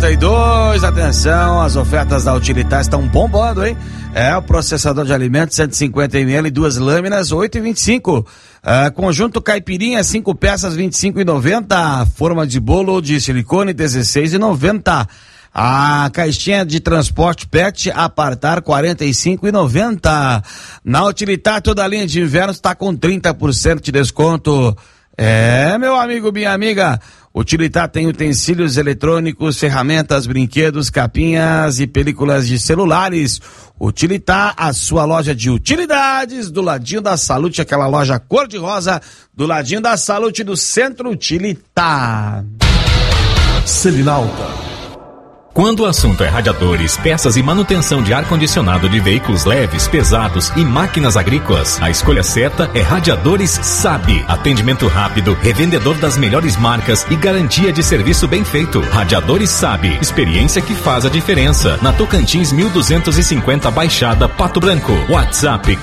32, atenção, as ofertas da Utilitar estão bombando, hein? O processador de alimentos 150 ml, 2 lâminas, 8,25. Conjunto caipirinha, 5 peças, 25,90. Forma de bolo de silicone, 16,90. A caixinha de transporte PET Apartar, 45,90. Na Utilitar, toda a linha de inverno está com 30% de desconto. Meu amigo, minha amiga, Utilitar tem utensílios eletrônicos, ferramentas, brinquedos, capinhas e películas de celulares. Utilitar, a sua loja de utilidades, do ladinho da Salute, aquela loja cor-de-rosa, do ladinho da Salute do Centro Utilitar. Selinalta. Quando o assunto é radiadores, peças e manutenção de ar-condicionado de veículos leves, pesados e máquinas agrícolas, a escolha certa é Radiadores SAB. Atendimento rápido, revendedor das melhores marcas e garantia de serviço bem feito. Radiadores SAB, experiência que faz a diferença. Na Tocantins 1250 Baixada, Pato Branco. WhatsApp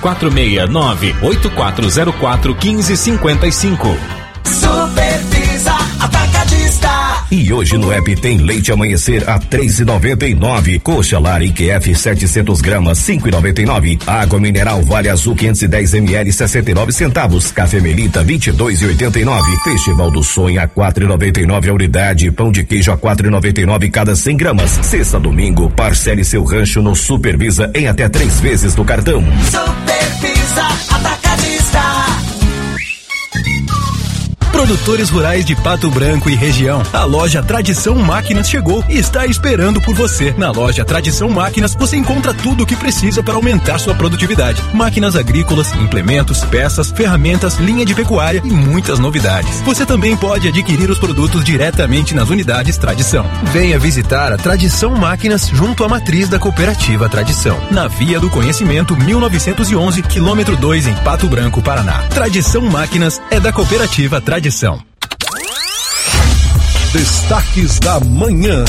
469-8404-1555. Supervisa Atacadista. E hoje no app tem leite amanhecer a 3,99. Coxa Lar IQF 700 gramas 5,99. Água mineral Vale Azul 510 ml 69 centavos. Café Melita 22,89. Festival do Sonho a 4,99 a unidade. Pão de queijo a 4,99 cada 100 gramas. Sexta domingo, parcele seu rancho no Supervisa em até 3 vezes no cartão. Supervisa Atacadista. Produtores rurais de Pato Branco e região. A loja Tradição Máquinas chegou e está esperando por você. Na loja Tradição Máquinas você encontra tudo o que precisa para aumentar sua produtividade. Máquinas agrícolas, implementos, peças, ferramentas, linha de pecuária e muitas novidades. Você também pode adquirir os produtos diretamente nas unidades Tradição. Venha visitar a Tradição Máquinas junto à matriz da Cooperativa Tradição. Na Via do Conhecimento 1911, quilômetro 2 em Pato Branco, Paraná. Tradição Máquinas é da Cooperativa Tradição. Destaques da manhã.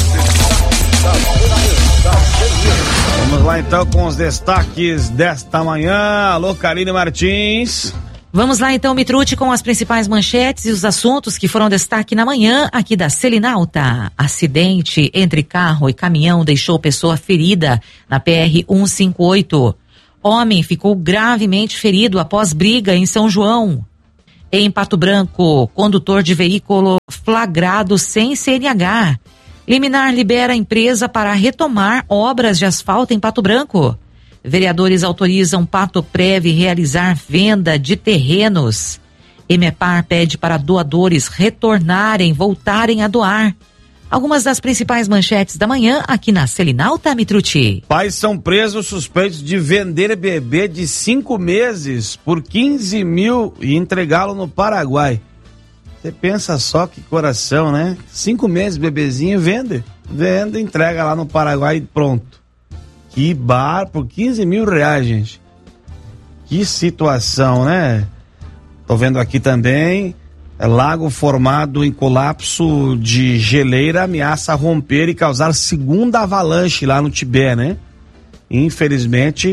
Vamos lá então com os destaques desta manhã. Alô, Karine Martins. Vamos lá então, Mitrucci, com as principais manchetes e os assuntos que foram destaque na manhã aqui da Selinalta. Acidente entre carro e caminhão deixou pessoa ferida na PR-158. Homem ficou gravemente ferido após briga em São João. Em Pato Branco, condutor de veículo flagrado sem CNH. Liminar libera a empresa para retomar obras de asfalto em Pato Branco. Vereadores autorizam Pato Prev realizar venda de terrenos. Emepar pede para doadores voltarem a doar. Algumas das principais manchetes da manhã aqui na Selinalta, Mitrucci. Pais são presos suspeitos de vender bebê de 5 meses por 15 mil e entregá-lo no Paraguai. Você pensa só que coração, né? 5 meses, bebezinho, vende, entrega lá no Paraguai e pronto. Que bar por 15 mil reais, gente. Que situação, né? Tô vendo aqui também... Lago formado em colapso de geleira ameaça romper e causar segunda avalanche lá no Tibete, né? Infelizmente,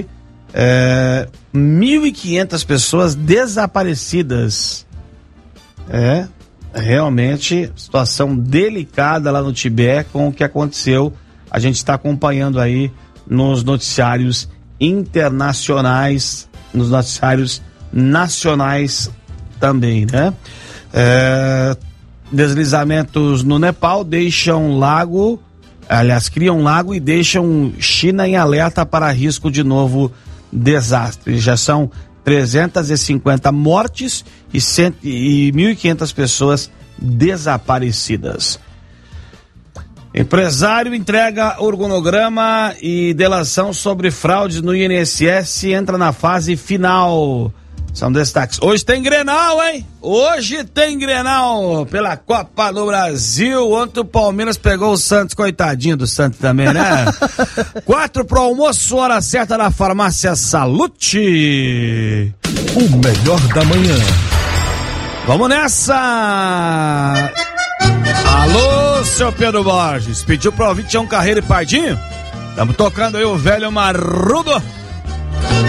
1.500 pessoas desaparecidas. Realmente situação delicada lá no Tibete com o que aconteceu. A gente está acompanhando aí nos noticiários internacionais, nos noticiários nacionais também, né? Deslizamentos no Nepal criam lago e deixam China em alerta para risco de novo desastre. Já são 350 mortes e 1.500 pessoas desaparecidas. Empresário entrega organograma e delação sobre fraudes no INSS entra na fase final. São destaques. Hoje tem Grenal, hein? Hoje tem Grenal pela Copa do Brasil. Ontem o Palmeiras pegou o Santos, coitadinho do Santos também, né? 4 pro almoço, hora certa na Farmácia Salute. O melhor da manhã. Vamos nessa! Alô, seu Pedro Borges. Pediu pro ouvinte Tião Carreiro e Pardinho? Estamos tocando aí o velho marrudo.